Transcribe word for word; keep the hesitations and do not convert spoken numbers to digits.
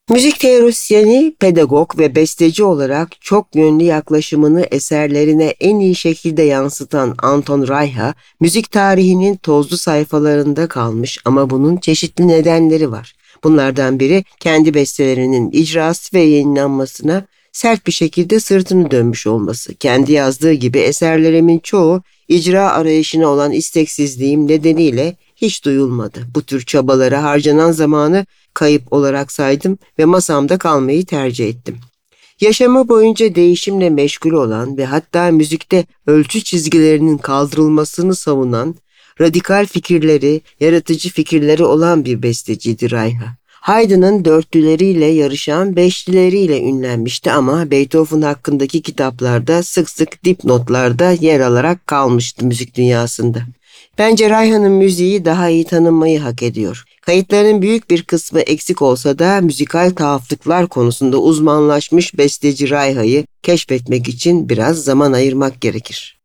Müzik teorisyeni, pedagog ve besteci olarak çok yönlü yaklaşımını eserlerine en iyi şekilde yansıtan Anton Reicha, müzik tarihinin tozlu sayfalarında kalmış ama bunun çeşitli nedenleri var. Bunlardan biri kendi bestelerinin icrası ve yayınlanmasına sert bir şekilde sırtını dönmüş olması. Kendi yazdığı gibi eserlerimin çoğu icra arayışına olan isteksizliğim nedeniyle hiç duyulmadı. Bu tür çabalara harcanan zamanı kayıp olarak saydım ve masamda kalmayı tercih ettim. Yaşamı boyunca değişimle meşgul olan ve hatta müzikte ölçü çizgilerinin kaldırılmasını savunan, radikal fikirleri, yaratıcı fikirleri olan bir besteciydi Reicha. Haydn'ın dörtlüleriyle yarışan beşlileriyle ünlenmişti ama Beethoven hakkındaki kitaplarda sık sık dipnotlarda yer alarak kalmıştı müzik dünyasında. Bence Reicha'nın müziği daha iyi tanınmayı hak ediyor. Kayıtlarının büyük bir kısmı eksik olsa da müzikal tuhaflıklar konusunda uzmanlaşmış besteci Reicha'yı keşfetmek için biraz zaman ayırmak gerekir.